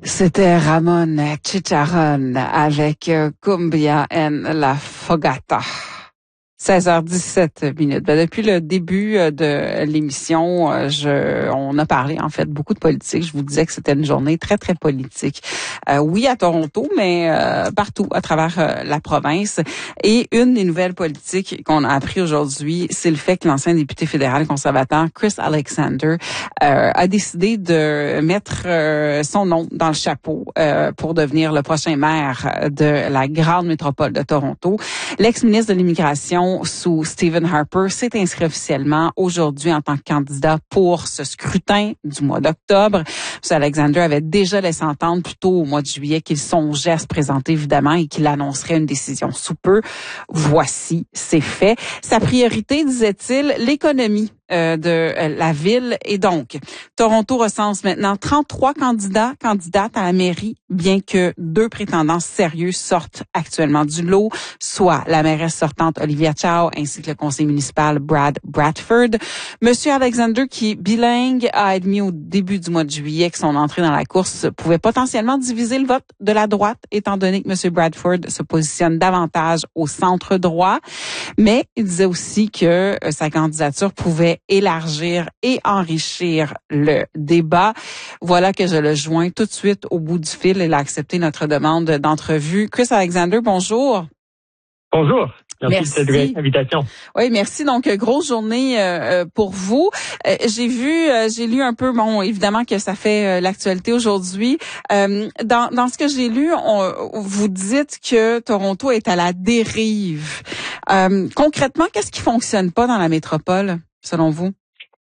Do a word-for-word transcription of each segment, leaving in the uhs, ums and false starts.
C'était Ramon Chicharron avec euh, Cumbia en la Fogata. seize heures dix-sept minutes. Ben, depuis le début de l'émission, je, on a parlé en fait beaucoup de politique. Je vous disais que c'était une journée très très politique. Euh, oui à Toronto, mais euh, partout à travers euh, la province. Et une des nouvelles politiques qu'on a appris aujourd'hui, c'est le fait que l'ancien député fédéral conservateur Chris Alexander euh, a décidé de mettre euh, son nom dans le chapeau euh, pour devenir le prochain maire de la grande métropole de Toronto. L'ex-ministre de l'immigration sous Stephen Harper s'est inscrit officiellement aujourd'hui en tant que candidat pour ce scrutin du mois d'octobre. M. Alexander avait déjà laissé entendre plus tôt au mois de juillet qu'il songeait à se présenter évidemment et qu'il annoncerait une décision sous peu. Voici, c'est fait. Sa priorité, disait-il, l'économie euh, de euh, la ville. Et donc, Toronto recense maintenant trente-trois candidats, candidates à la mairie, bien que deux prétendants sérieux sortent actuellement du lot, soit la mairesse sortante Olivia Chow ainsi que le conseiller municipal Brad Bradford. Monsieur Alexander, qui est bilingue, a admis au début du mois de juillet que son entrée dans la course pouvait potentiellement diviser le vote de la droite, étant donné que Monsieur Bradford se positionne davantage au centre droit. Mais il disait aussi que sa candidature pouvait élargir et enrichir le débat. Voilà que je le joins tout de suite au bout du fil. Il a accepté notre demande d'entrevue. Chris Alexander, bonjour. Bonjour. Merci, Merci de cette invitation. Oui, merci. Donc, grosse journée euh, pour vous. Euh, j'ai vu, euh, j'ai lu un peu, bon, évidemment que ça fait euh, l'actualité aujourd'hui. Euh, dans, dans ce que j'ai lu, on, vous dites que Toronto est à la dérive. Euh, concrètement, qu'est-ce qui fonctionne pas dans la métropole, selon vous?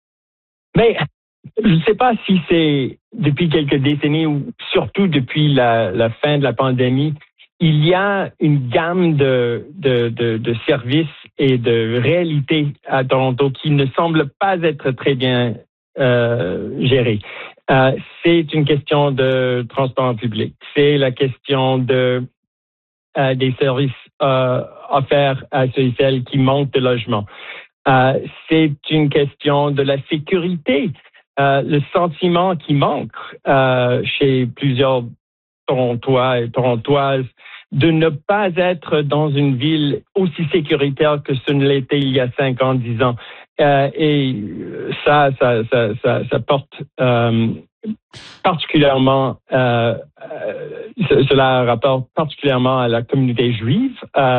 Mais je ne sais pas si c'est depuis quelques décennies ou surtout depuis la, la fin de la pandémie. Il y a une gamme de, de, de, de services et de réalités à Toronto qui ne semblent pas être très bien euh, gérées. Euh, c'est une question de transport public. C'est la question de euh, des services euh, offerts à ceux et celles qui manquent de logement. Euh, c'est une question de la sécurité. Euh, le sentiment qui manque euh, chez plusieurs Torontois et Torontoises de ne pas être dans une ville aussi sécuritaire que ce ne l'était il y a cinq ans, dix ans. Euh, et ça, ça, ça, ça, ça porte euh, particulièrement, euh, euh, cela rapporte particulièrement à la communauté juive. Euh,